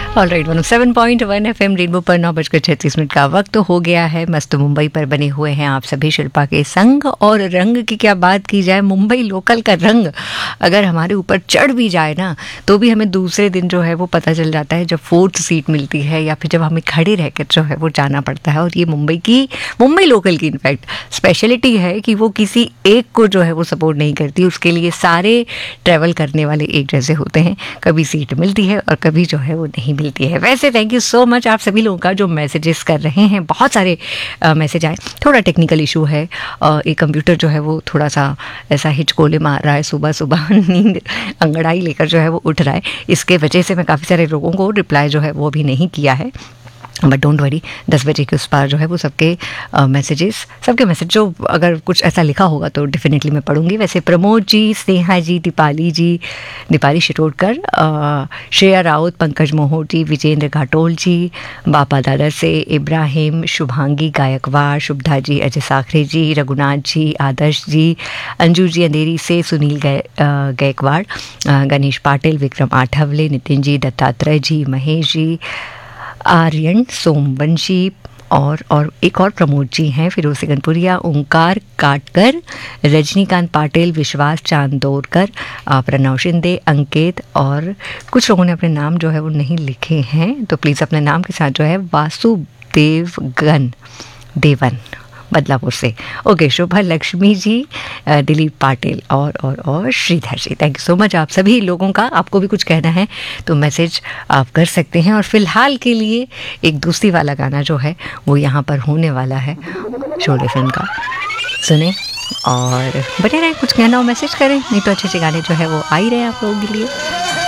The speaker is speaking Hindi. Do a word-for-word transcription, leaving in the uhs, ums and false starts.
All right, one seven point one F M rainbow पर नौ बजकर छत्तीस मिनट का वक्त तो हो गया है। मस्त मुंबई पर बने हुए हैं आप सभी शिल्पा के संग। और रंग की क्या बात की जाए, मुंबई लोकल का रंग अगर हमारे ऊपर चढ़ भी जाए ना तो भी हमें दूसरे दिन जो है वो पता चल जाता है जब फोर्थ सीट मिलती है या फिर जब हमें खड़े रहकर जो है वो जाना पड़ता है। और ये मुंबई की मुंबई लोकल की इनफैक्ट स्पेशलिटी है कि वो किसी एक को जो है वो सपोर्ट नहीं करती, उसके लिए सारे ट्रैवल करने वाले एक जैसे होते हैं। कभी सीट मिलती है और कभी जो है वो नहीं मिलती है। वैसे थैंक यू सो मच आप सभी लोगों का जो मैसेजेस कर रहे हैं, बहुत सारे मैसेज आए। थोड़ा टेक्निकल इशू है, एक कंप्यूटर जो है वो थोड़ा सा ऐसा हिचकोले मार रहा है, सुबह सुबह नींद अंगड़ाई लेकर जो है वो उठ रहा है। इसके वजह से मैं काफ़ी सारे लोगों को रिप्लाई जो है वो भी नहीं किया है, बट डोंट वरी, दस बजे के उस पार जो है वो सबके मैसेजेस सबके मैसेज जो अगर कुछ ऐसा लिखा होगा तो डेफिनेटली मैं पढ़ूंगी। वैसे प्रमोद जी, स्नेहा जी, दीपाली जी, दीपाली शिरोडकर, श्रेया राउत, पंकज मोहोटी, विजेंद्र घाटोल जी, बापा दादर से इब्राहिम, शुभांगी गायकवाड़, शुभधा जी, अजय साखरे जी, रघुनाथ जी, आदर्श जी, अंजू जी अंधेरी से, सुनील गायकवाड़, गणेश पाटिल, विक्रम आठवले, नितिन जी, दत्तात्रेय जी, महेश जी, आर्यन, सोमवंशी और और एक और प्रमोद जी हैं, फिरोज सिकंदपुरिया, ओंकार काटकर, रजनीकांत पाटिल, विश्वास चांदोरकर, प्रणव शिंदे, अंकित और कुछ लोगों ने अपने नाम जो है वो नहीं लिखे हैं, तो प्लीज़ अपने नाम के साथ जो है वासुदेवगन देवन बदलापुर से, ओके, शोभा लक्ष्मी जी, दिलीप पाटिल और और और श्रीधर जी। थैंक यू सो मच आप सभी लोगों का। आपको भी कुछ कहना है तो मैसेज आप कर सकते हैं। और फिलहाल के लिए एक दूसरी वाला गाना जो है वो यहाँ पर होने वाला है शोले फिल्म का, सुने और बने रहें। कुछ कहना हो मैसेज करें, नहीं तो अच्छे अच्छे गाने जो है वो आ ही रहे हैं आप लोगों के लिए।